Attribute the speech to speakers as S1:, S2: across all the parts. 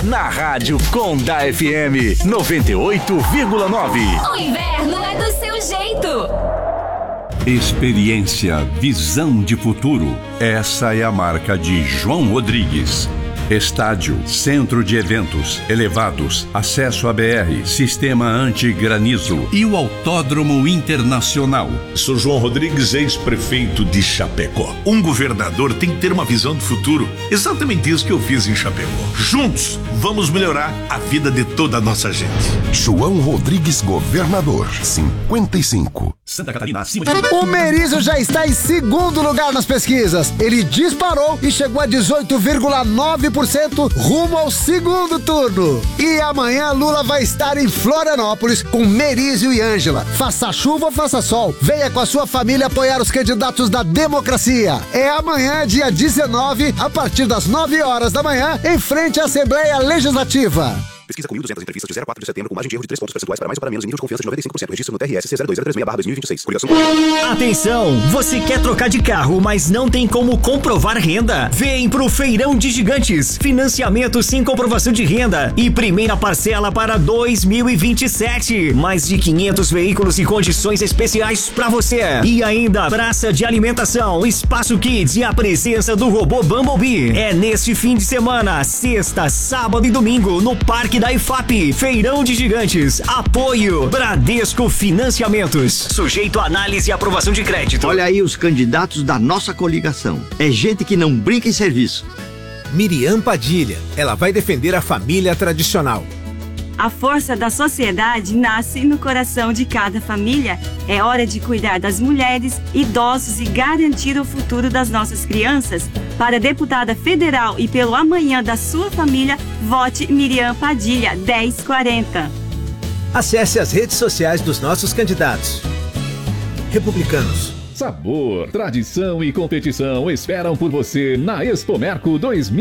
S1: Na Rádio Conda FM 98,9.
S2: O inverno é do seu jeito.
S3: Experiência, visão de futuro. Essa é a marca de João Rodrigues. Estádio, centro de eventos, elevados, acesso à BR, sistema anti-granizo e o Autódromo Internacional.
S4: Sou João Rodrigues, ex-prefeito de Chapecó. Um governador tem que ter uma visão do futuro. Exatamente isso que eu fiz em Chapecó. Juntos, vamos melhorar a vida de toda a nossa gente.
S5: João Rodrigues, governador, 55.
S3: Santa Catarina, acima de...
S6: O Merizio já está em segundo lugar nas pesquisas. Ele disparou e chegou a 18,9% rumo ao segundo turno. E amanhã Lula vai estar em Florianópolis com Merizio e Ângela. Faça chuva ou faça sol, venha com a sua família apoiar os candidatos da democracia. É amanhã, dia 19, a partir das 9 horas da manhã, em frente à Assembleia Legislativa.
S7: Pesquisa com 1.200 entrevistas de 0 a 4 de setembro, com margem de erro de 3 pontos percentuais para mais ou para menos, em nível de confiança de 95%. Registro no TRS C02036/2026.
S8: Atenção! Você quer trocar de carro, mas não tem como comprovar renda? Vem pro Feirão de Gigantes. Financiamento sem comprovação de renda e primeira parcela para 2027. Mais de 500 veículos e condições especiais para você. E ainda praça de alimentação, espaço kids e a presença do robô Bumblebee. É neste fim de semana, sexta, sábado e domingo, no Parque da IFAP, Feirão de Gigantes. Apoio Bradesco Financiamentos. Sujeito a análise e aprovação de crédito.
S9: Olha aí os candidatos da nossa coligação. É gente que não brinca em serviço.
S10: Miriam Padilha. Ela vai defender a família tradicional.
S11: A força da sociedade nasce no coração de cada família. É hora de cuidar das mulheres, idosos e garantir o futuro das nossas crianças. Para deputada federal e pelo amanhã da sua família, vote Miriam Padilha 1040.
S10: Acesse as redes sociais dos nossos candidatos. Republicanos.
S12: Sabor, tradição e competição esperam por você na Expomerco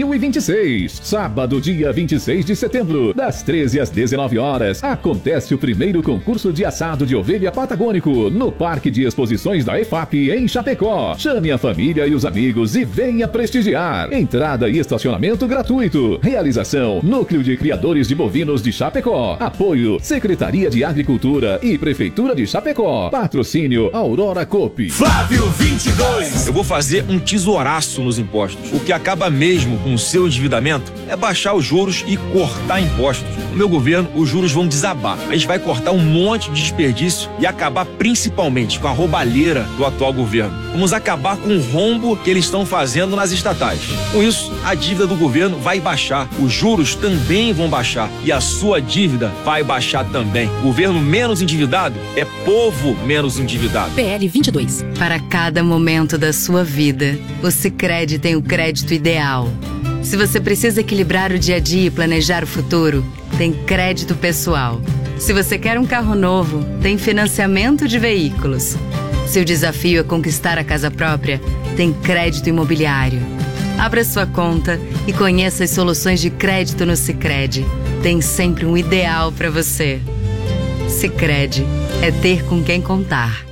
S12: 2026. Sábado, dia 26 de setembro, das 13 às 19 horas, acontece o primeiro concurso de assado de ovelha patagônico no Parque de Exposições da EFAP, em Chapecó. Chame a família e os amigos e venha prestigiar. Entrada e estacionamento gratuito. Realização: Núcleo de Criadores de Bovinos de Chapecó. Apoio: Secretaria de Agricultura e Prefeitura de Chapecó. Patrocínio: Aurora Coop.
S13: Flávio 22. Eu vou fazer um tesouraço nos impostos. O que acaba mesmo com o seu endividamento é baixar os juros e cortar impostos. No meu governo, os juros vão desabar. A gente vai cortar um monte de desperdício e acabar principalmente com a roubalheira do atual governo. Vamos acabar com o rombo que eles estão fazendo nas estatais. Com isso, a dívida do governo vai baixar, os juros também vão baixar e a sua dívida vai baixar também. Governo menos endividado é povo menos endividado.
S14: PL 22. Para cada momento da sua vida, o Sicredi tem o crédito ideal. Se você precisa equilibrar o dia a dia e planejar o futuro, tem crédito pessoal. Se você quer um carro novo, tem financiamento de veículos. Se o desafio é conquistar a casa própria, tem crédito imobiliário. Abra sua conta e conheça as soluções de crédito no Sicredi. Tem sempre um ideal para você. Sicredi é ter com quem contar.